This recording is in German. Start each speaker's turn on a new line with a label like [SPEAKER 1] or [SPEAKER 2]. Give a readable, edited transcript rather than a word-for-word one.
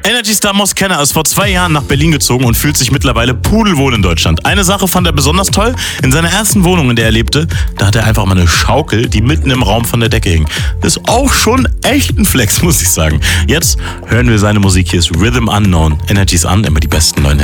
[SPEAKER 1] Energy-Star Moss Kenner ist vor 2 Jahren nach Berlin gezogen und fühlt sich mittlerweile pudelwohl in Deutschland. Eine Sache fand er besonders toll. In seiner ersten Wohnung, in der er lebte, da hat er einfach mal eine Schaukel, die mitten im Raum von der Decke hing. Das ist auch schon echt ein Flex, muss ich sagen. Jetzt hören wir seine Musik. Hier ist Rhythm Unknown. Energy's an, immer die besten neuen Hits.